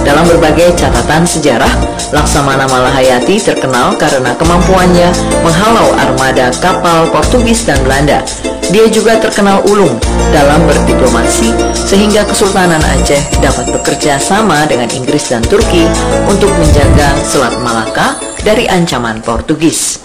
Dalam berbagai catatan sejarah, Laksamana Malahayati terkenal karena kemampuannya menghalau armada kapal Portugis dan Belanda. Dia juga terkenal ulung dalam berdiplomasi sehingga Kesultanan Aceh dapat bekerja sama dengan Inggris dan Turki untuk menjaga Selat Malaka dari ancaman Portugis.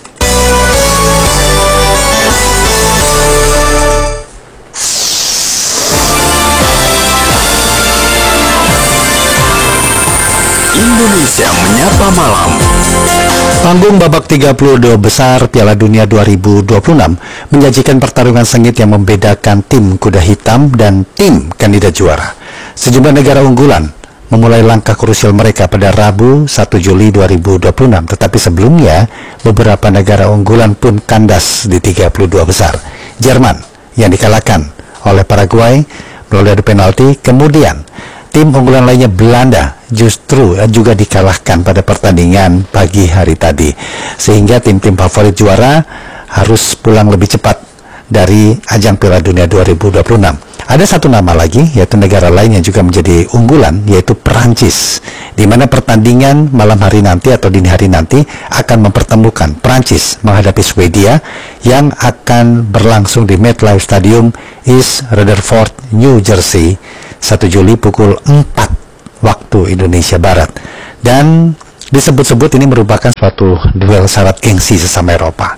Indonesia Menyapa Malam. Panggung babak 32 besar Piala Dunia 2026 menyajikan pertarungan sengit yang membedakan tim kuda hitam dan tim kandidat juara. Sejumlah negara unggulan memulai langkah krusial mereka pada Rabu 1 Juli 2026, tetapi sebelumnya beberapa negara unggulan pun kandas di 32 besar. Jerman yang dikalahkan oleh Paraguay melalui adu penalti, kemudian tim unggulan lainnya Belanda justru juga dikalahkan pada pertandingan pagi hari tadi, sehingga tim-tim favorit juara harus pulang lebih cepat dari ajang Piala Dunia 2026. Ada satu nama lagi, yaitu negara lain yang juga menjadi unggulan, yaitu Perancis, di mana pertandingan malam hari nanti atau dini hari nanti akan mempertemukan Perancis menghadapi Swedia yang akan berlangsung di MetLife Stadium, East Rutherford, New Jersey, 1 Juli pukul 4 waktu Indonesia Barat. Dan disebut-sebut ini merupakan suatu duel syarat gengsi sesama Eropa.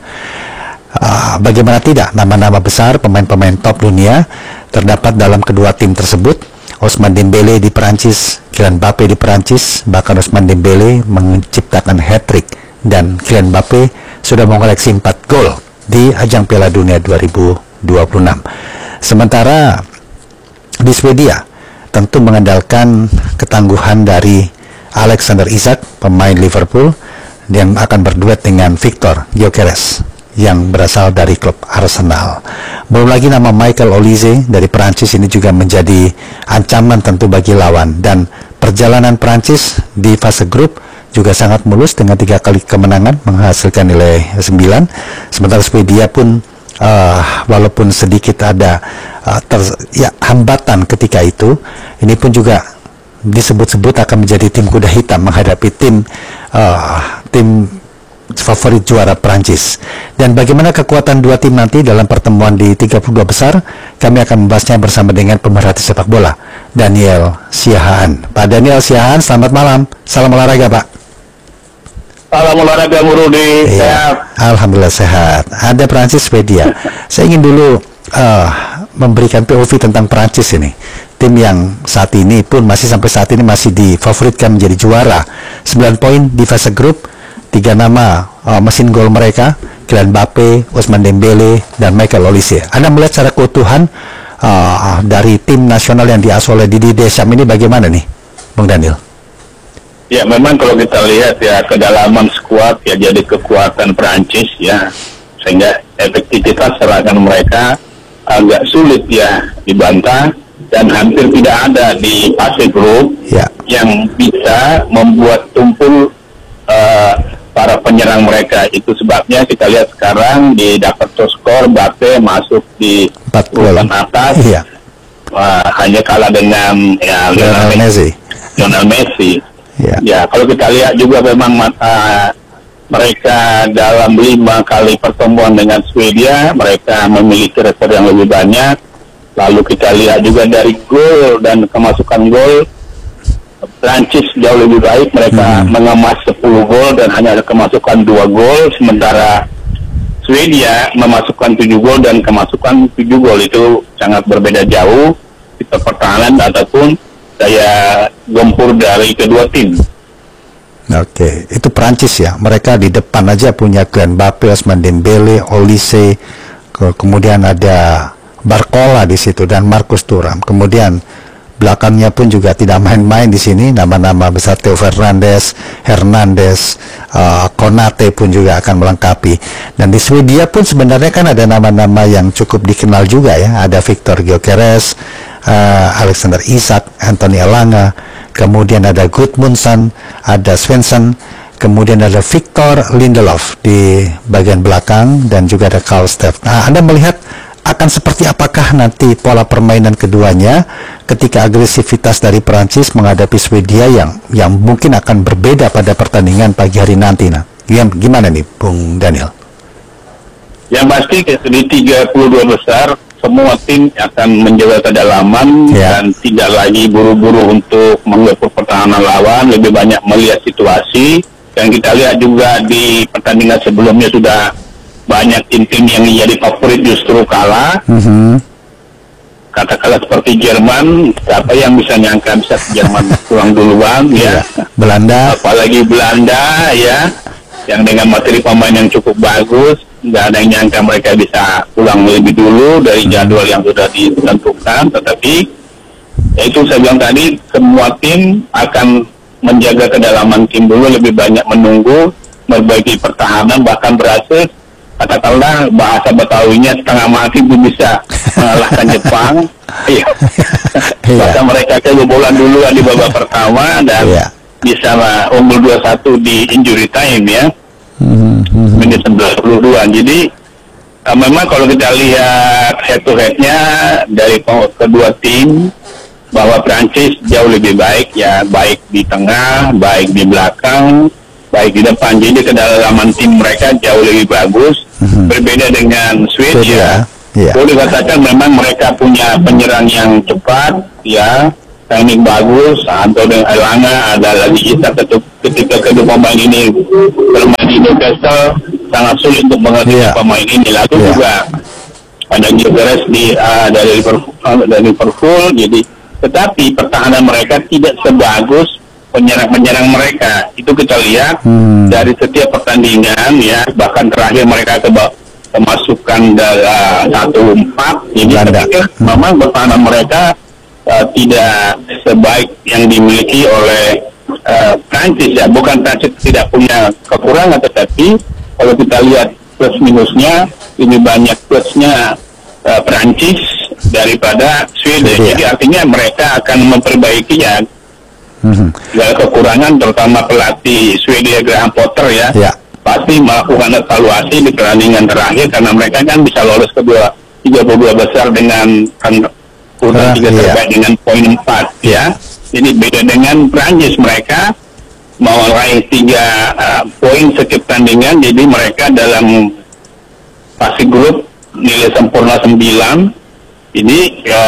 Bagaimana tidak, nama-nama besar pemain-pemain top dunia terdapat dalam kedua tim tersebut. Ousmane Dembélé di Perancis, Kylian Mbappé di Perancis, bahkan Ousmane Dembélé menciptakan hat-trick dan Kylian Mbappé sudah mengoleksi 4 gol di ajang Piala Dunia 2026. Sementara di Swedia tentu mengandalkan ketangguhan dari Alexander Isak, pemain Liverpool, yang akan berduet dengan Victor Gyökeres yang berasal dari klub Arsenal. Belum lagi nama Michael Olise dari Perancis ini juga menjadi ancaman tentu bagi lawan. Dan perjalanan Perancis di fase grup juga sangat mulus dengan 3 kali kemenangan menghasilkan nilai 9. Sementara Swedia pun walaupun sedikit ada hambatan ketika itu, ini pun juga disebut-sebut akan menjadi tim kuda hitam menghadapi tim favorit juara Prancis. Dan bagaimana kekuatan dua tim nanti dalam pertemuan di 32 besar, kami akan membahasnya bersama dengan pemerhati sepak bola Daniel Siahaan. Pak Daniel Siahaan, selamat malam. Salam olahraga, Pak. Salam olahraga, Murudi. Ya, alhamdulillah sehat. Ada Prancis Swedia. Saya ingin dulu memberikan POV tentang Prancis ini. Tim yang saat ini pun sampai saat ini masih difavoritkan menjadi juara. 9 poin di fase grup. 3 nama mesin gol mereka, Kylian Mbappé, Ousmane Dembélé, dan Michael Olise. Anda melihat secara keutuhan dari tim nasional yang diasuh oleh Didier Deschamps ini bagaimana nih, Bung Daniel? Ya, memang kalau kita lihat ya kedalaman skuad ya jadi kekuatan Perancis ya, sehingga efektivitas serangan mereka agak sulit ya dibantah dan hampir tidak ada di fase grup yang bisa membuat tumpul para penyerang mereka. Itu sebabnya kita lihat sekarang di dapat skor Mbappé masuk di urutan atas, hanya kalah dengan Lionel Messi. Ya, kalau kita lihat juga memang mereka dalam 5 kali pertemuan dengan Swedia mereka memiliki rekor yang lebih banyak. Lalu kita lihat juga dari gol dan kemasukan gol, Prancis jauh lebih baik, mereka mengemas 10 gol dan hanya ada kemasukan 2 gol, sementara Swedia memasukkan 7 gol dan kemasukan 7 gol. Itu sangat berbeda jauh di pertahanan ataupun daya gempur dari kedua tim. Oke, itu Prancis ya. Mereka di depan aja punya Kylian Mbappé, Ousmane Dembélé, Olise, kemudian ada Barcola di situ dan Marcus Thuram. Kemudian belakangnya pun juga tidak main-main di sini, nama-nama besar Theo Hernandez, Konate pun juga akan melengkapi. Dan di Swedia pun sebenarnya kan ada nama-nama yang cukup dikenal juga ya. Ada Victor Gyökeres, Alexander Isak, Anthony Elanga, kemudian ada Gudmundsson, ada Svensson, kemudian ada Victor Lindelof di bagian belakang dan juga ada Karl Steff. Nah, Anda melihat akan seperti apakah nanti pola permainan keduanya ketika agresivitas dari Prancis menghadapi Swedia yang mungkin akan berbeda pada pertandingan pagi hari nanti. Nah, gimana nih Bung Daniel? Yang pasti di 32 besar semua tim akan menjaga kedalaman dan tidak lagi buru-buru untuk menggepur pertahanan lawan, lebih banyak melihat situasi. Dan kita lihat juga di pertandingan sebelumnya sudah banyak tim-tim yang jadi favorit justru kalah. Katakanlah seperti Jerman, siapa yang bisa nyangka bisa Jerman pulang duluan ya. Belanda, apalagi Belanda ya, yang dengan materi pemain yang cukup bagus, nggak ada yang nyangka mereka bisa pulang lebih dulu dari jadwal yang sudah ditentukan. Tetapi ya itu saya bilang tadi, semua tim akan menjaga kedalaman tim dulu, lebih banyak menunggu, memperbaiki pertahanan, bahkan berhasil katakanlah bahasa Betawinya setengah mati pun bisa mengalahkan Jepang. Iya. Bahkan mereka kebobolan duluan di babak pertama dan bisa unggul 2-1 di injury time ya. Menit 92. Jadi memang kalau kita lihat head to headnya dari kedua tim, bahwa Prancis jauh lebih baik ya, baik di tengah, baik di belakang, baik di depan. Jadi kedalaman tim mereka jauh lebih bagus. Berbeda dengan Swedia. Boleh dikatakan memang mereka punya penyerang yang cepat ya, teknik bagus. Anto dan Elanga, ada lagi kita ketika kedua pemain ini bermain di Newcastle, sangat sulit untuk mengerti pemain ini. Lalu juga ada Gyökeres dari Liverpool. Jadi tetapi pertahanan mereka tidak sebagus penyerang-penyerang mereka. Itu kita lihat dari setiap pertandingan ya, bahkan terakhir mereka kemasukan 1-4. Jadi saya pikir memang pertahanan mereka tidak sebaik yang dimiliki oleh Prancis ya. Bukan Prancis tidak punya kekurangan, tetapi kalau kita lihat plus minusnya, lebih banyak plusnya Prancis daripada Swedia. Jadi artinya mereka akan memperbaiki ya segala kekurangan, terutama pelatih Swedia Graham Potter ya, pasti melakukan evaluasi di pertandingan terakhir, karena mereka kan bisa lolos ke 32 besar dengan urutan 3 terbaik dengan poin 4 ya. Jadi beda dengan Prancis, mereka mau meraih 3 poin setiap pertandingan. Jadi mereka dalam fase grup nilai sempurna 9. Jadi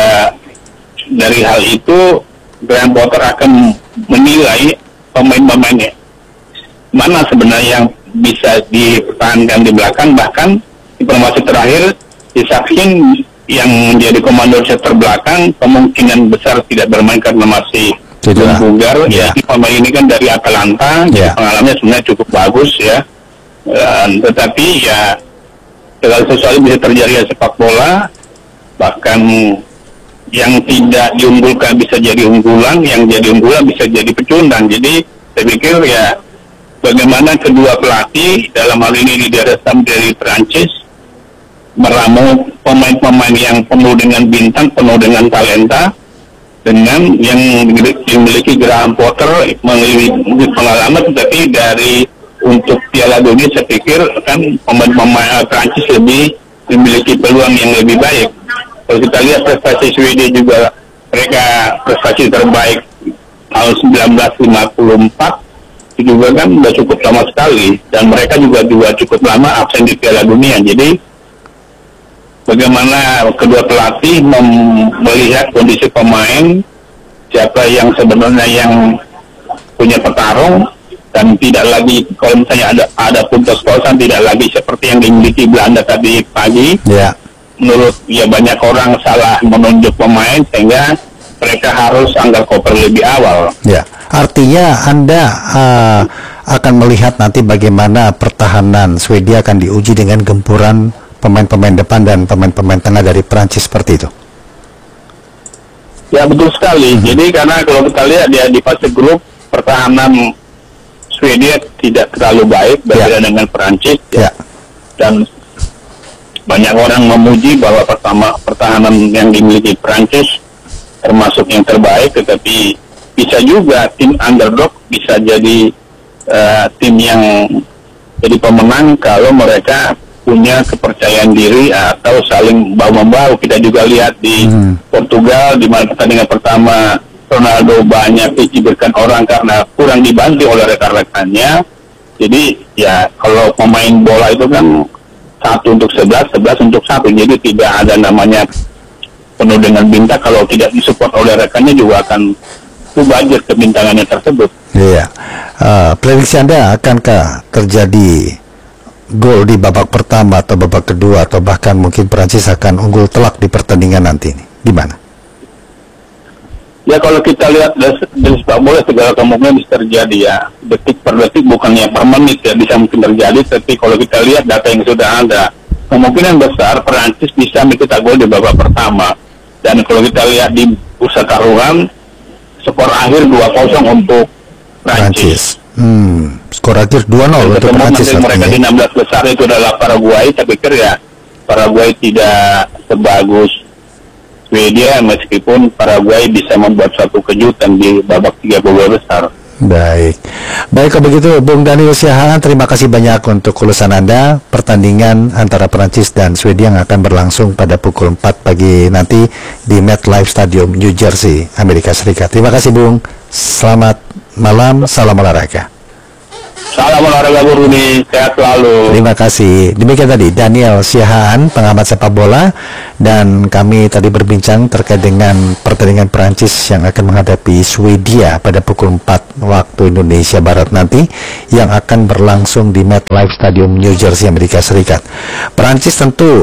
dari hal itu Graham Potter akan menilai pemain-pemainnya mana sebenarnya yang bisa dipertahankan di belakang. Bahkan informasi terakhir, Isakhin yang menjadi komando center belakang kemungkinan besar tidak bermain karena masih bugar. Jadi pemain ini kan dari Atalanta, pengalamannya sebenarnya cukup bagus ya. Tetapi ya segala sesuatu bisa terjadi di sepak bola. Bahkan yang tidak diunggulkan bisa jadi unggulan, yang jadi unggulan bisa jadi pecundang. Jadi saya pikir ya, bagaimana kedua pelatih dalam hal ini Didier Deschamps dari Prancis meramu pemain-pemain yang penuh dengan bintang, penuh dengan talenta, dengan yang dimiliki Graham Potter memiliki pengalaman. Tetapi dari untuk Piala Dunia saya pikir kan pemain-pemain Prancis lebih memiliki peluang yang lebih baik. Kalau kita lihat prestasi Swedia juga, mereka prestasi terbaik tahun 1954 itu juga kan sudah cukup lama sekali, dan mereka juga cukup lama absen di Piala Dunia. Jadi bagaimana kedua pelatih melihat kondisi pemain, siapa yang sebenarnya yang punya petarung, dan tidak lagi kalau misalnya ada puntos kosong, tidak lagi seperti yang dimiliki Belanda tadi pagi. Menurut ya banyak orang salah menunjuk pemain sehingga mereka harus anggar koper lebih awal. Ya, artinya Anda akan melihat nanti bagaimana pertahanan Swedia akan diuji dengan gempuran pemain-pemain depan dan pemain-pemain tengah dari Prancis seperti itu. Ya betul sekali. Jadi karena kalau kita lihat ya di fase grup, pertahanan Swedia tidak terlalu baik berbeda dengan Prancis. Dan banyak orang memuji bahwa pertahanan yang dimiliki Prancis termasuk yang terbaik, tetapi bisa juga tim underdog bisa jadi tim yang jadi pemenang kalau mereka punya kepercayaan diri atau saling bahu-membahu. Kita juga lihat di Portugal, di mana pertandingan pertama Ronaldo banyak dicibirkan orang karena kurang dibantu oleh rekan-rekannya. Jadi ya kalau pemain bola itu kan 1 untuk 11, 11 untuk 1. Jadi tidak ada namanya penuh dengan bintang. Kalau tidak disupport oleh rekannya juga akan mubazir kebintangannya tersebut. Iya. Prediksi Anda, akankah terjadi gol di babak pertama atau babak kedua, atau bahkan mungkin Prancis akan unggul telak di pertandingan nanti ini? Gimana? Ya kalau kita lihat dari sepak bola segala kemungkinan bisa terjadi ya. Detik per detik bukannya per menit ya, bisa mungkin terjadi. Tapi kalau kita lihat data yang sudah ada, kemungkinan besar Perancis bisa mencetak gol di babak pertama. Dan kalau kita lihat di bursa taruhan, skor akhir 2-0 untuk Perancis. Skor akhir 2-0 untuk Perancis. Mereka di 16 besar itu adalah Paraguay. Saya pikir ya Paraguay tidak sebagus Swedia, meskipun Paraguay bisa membuat satu kejutan di babak 32 besar. Baik, kalau begitu Bung Daniel Siahaan, terima kasih banyak untuk ulasan Anda. Pertandingan antara Perancis dan Swedia yang akan berlangsung pada pukul 4 pagi nanti di MetLife Stadium, New Jersey, Amerika Serikat. Terima kasih Bung, selamat malam, salam olahraga. Salam olahraga Bu Rudi, sehat selalu. Terima kasih. Demikian tadi Daniel Siahaan, pengamat sepak bola, dan kami tadi berbincang terkait dengan pertandingan Perancis yang akan menghadapi Swedia pada pukul 4 waktu Indonesia Barat nanti, yang akan berlangsung di MetLife Stadium, New Jersey, Amerika Serikat. Perancis tentu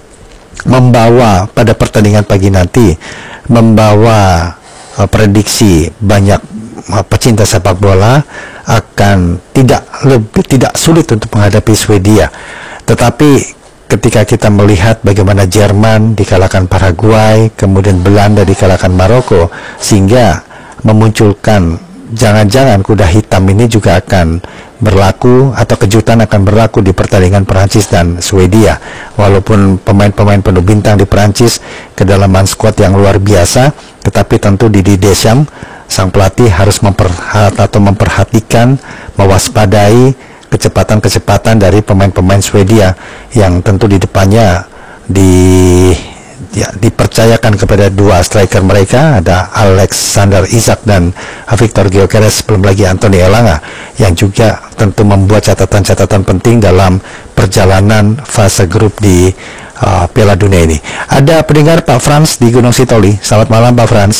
membawa pada pertandingan pagi nanti membawa prediksi banyak pecinta sepak bola akan tidak sulit untuk menghadapi Swedia. Tetapi ketika kita melihat bagaimana Jerman dikalahkan Paraguay, kemudian Belanda dikalahkan Maroko, sehingga memunculkan jangan-jangan kuda hitam ini juga akan berlaku, atau kejutan akan berlaku di pertandingan Perancis dan Swedia. Walaupun pemain-pemain penuh bintang di Perancis, kedalaman skuad yang luar biasa, tetapi tentu Didier Deschamps, sang pelatih, harus memperhatikan, mewaspadai kecepatan-kecepatan dari pemain-pemain Swedia yang tentu di depannya dipercayakan kepada dua striker mereka, ada Alexander Isak dan Victor Gyökeres, belum lagi Anthony Elanga yang juga tentu membuat catatan-catatan penting dalam perjalanan fase grup di Piala Dunia ini. Ada pendengar Pak Frans di Gunung Sitoli. Selamat malam Pak Frans.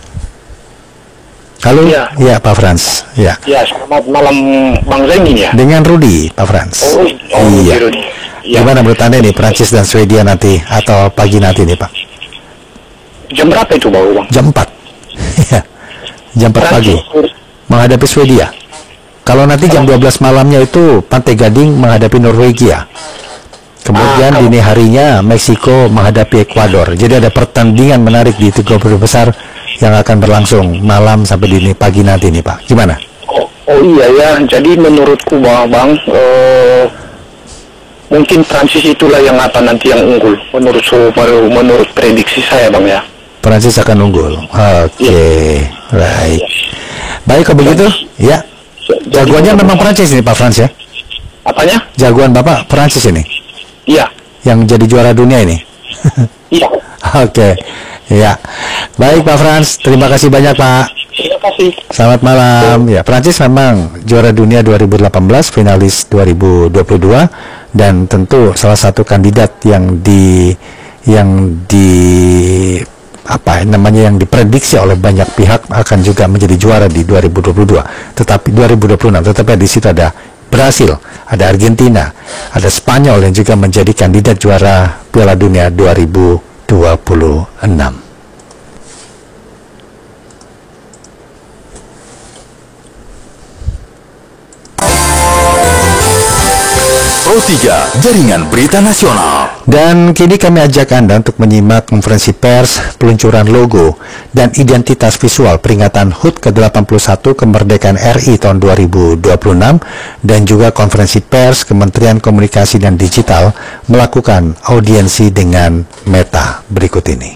Halo, ya Pak Frans. Ya, selamat malam Bang Zaini ya. Dengan Rudi, Pak Frans. Iya. Rudi. Ya. Gimana menurut Anda nih Perancis dan Swedia nanti, atau pagi nanti nih Pak? Jam berapa itu Bang? Jam 4. Ya. Jam 4 pagi menghadapi Swedia. Kalau nanti jam 12 malamnya itu Pantai Gading menghadapi Norwegia. Kemudian dini harinya Meksiko menghadapi Ekuador. Jadi ada pertandingan menarik di 30 besar yang akan berlangsung malam sampai dini pagi nanti nih Pak. Gimana? Oh iya ya, jadi menurutku Bang, mungkin Prancis itulah yang nanti yang unggul menurut prediksi saya Bang ya. Prancis akan unggul. Oke. Baik. Baik kalau begitu, ya. Jagoannya memang Prancis ini Pak Frans ya? Apanya? Jagoan Bapak Prancis ini? Iya. Yang jadi juara dunia ini? Iya. Oke. Ya. Baik Pak Frans, terima kasih banyak Pak. Terima kasih. Selamat malam. Ya, Prancis memang juara dunia 2018, finalis 2022, dan tentu salah satu kandidat yang diprediksi oleh banyak pihak akan juga menjadi juara di 2022. Tetapi 2026, tetapi di situ ada Brasil, ada Argentina, ada Spanyol yang juga menjadi kandidat juara Piala Dunia 2026. Pro 3, Jaringan Berita Nasional. Dan kini kami ajak Anda untuk menyimak konferensi pers, peluncuran logo, dan identitas visual peringatan HUT ke-81 kemerdekaan RI tahun 2026, dan juga konferensi pers Kementerian Komunikasi dan Digital melakukan audiensi dengan Meta berikut ini.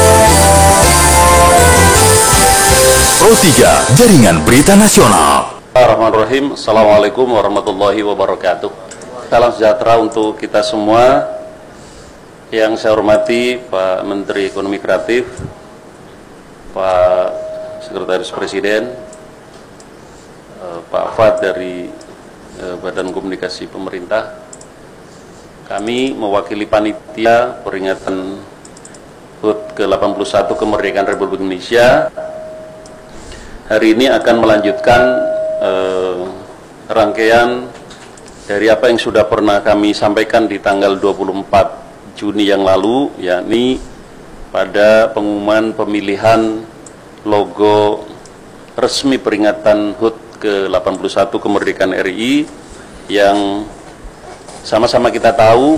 Pro 3, Jaringan Berita Nasional. Bismillahirrahmanirrahim. Assalamualaikum warahmatullahi wabarakatuh. Salam sejahtera untuk kita semua. Yang saya hormati Pak Menteri Ekonomi Kreatif, Pak Sekretaris Presiden, Pak Fad dari Badan Komunikasi Pemerintah. Kami mewakili panitia peringatan HUT ke-81 kemerdekaan Republik Indonesia. Hari ini akan melanjutkan rangkaian dari apa yang sudah pernah kami sampaikan di tanggal 24 Juni yang lalu, yakni pada pengumuman pemilihan logo resmi peringatan HUT ke-81 kemerdekaan RI, yang sama-sama kita tahu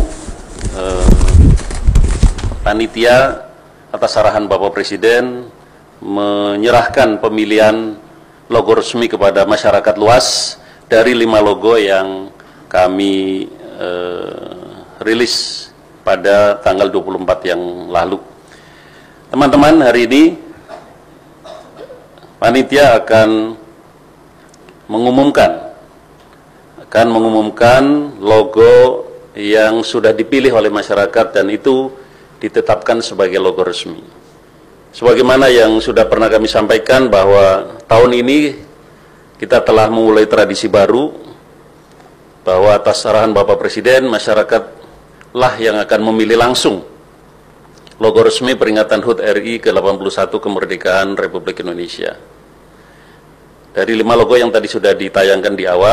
panitia atas arahan Bapak Presiden menyerahkan pemilihan logo resmi kepada masyarakat luas dari 5 logo yang kami rilis pada tanggal 24 yang lalu. Teman-teman, hari ini panitia akan mengumumkan logo yang sudah dipilih oleh masyarakat dan itu ditetapkan sebagai logo resmi. Sebagaimana yang sudah pernah kami sampaikan bahwa tahun ini kita telah memulai tradisi baru, bahwa atas arahan Bapak Presiden, masyarakat lah yang akan memilih langsung logo resmi peringatan HUT RI ke-81 kemerdekaan Republik Indonesia. Dari 5 logo yang tadi sudah ditayangkan di awal,